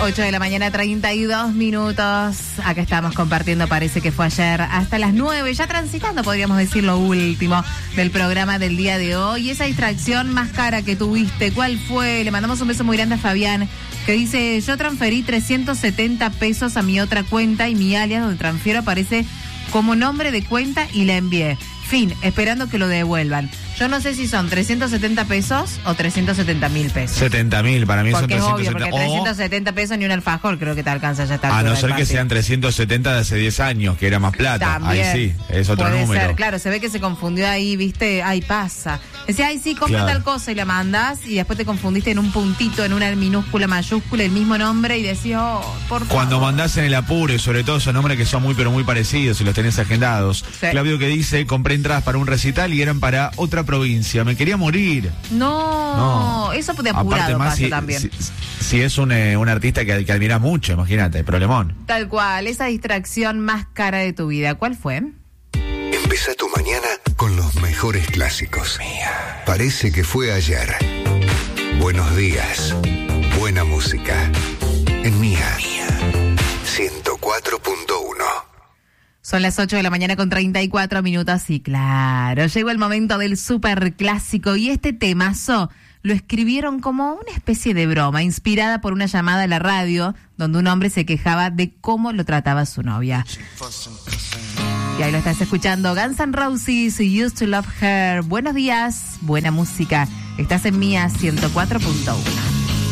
8 de la mañana, 32 minutos. Acá estamos compartiendo, parece que fue ayer, hasta las 9, ya transitando, podríamos decir, lo último del programa del día de hoy. Esa distracción más cara que tuviste, ¿cuál fue? Le mandamos un beso muy grande a Fabián, que dice: yo transferí 370 pesos a mi otra cuenta y mi alias donde transfiero aparece como nombre de cuenta y la envié. Fin, esperando que lo devuelvan. Yo no sé si son 370 pesos o 370.000 pesos. 70.000, para mí porque son 370. Obvio, porque 370 pesos ni un alfajor creo que te alcanza ya está. A no ser que sean 370 de hace 10 años, que era más plata. También. Ahí sí, es otro Puede número. ser, claro, se ve que se confundió ahí, viste, ahí pasa. Decía, ay sí, compra tal cosa y la mandas y después te confundiste en un puntito, en una minúscula, mayúscula, el mismo nombre y decís, oh, por favor. Cuando mandás en el apuro, y sobre todo esos nombres que son muy pero muy parecidos y los tenés agendados. Sí. Claudio que dice, compré entradas para un recital y eran para otra provincia. Me quería morir. No, eso de apurado aparte más pasa también. Si es un artista que admiras mucho, imagínate, problemón. Tal cual, esa distracción más cara de tu vida, ¿cuál fue? Empezá tu mañana con los mejores clásicos. Parece que fue ayer. Buenos días. Buena música. En Mía. 104.1. Son las 8 de la mañana con 34 minutos y claro, llegó el momento del súper clásico y este temazo lo escribieron como una especie de broma, inspirada por una llamada a la radio donde un hombre se quejaba de cómo lo trataba su novia. Y ahí lo estás escuchando, Guns N' Roses, Used to Love Her. Buenos días, buena música. Estás en Mía 104.1.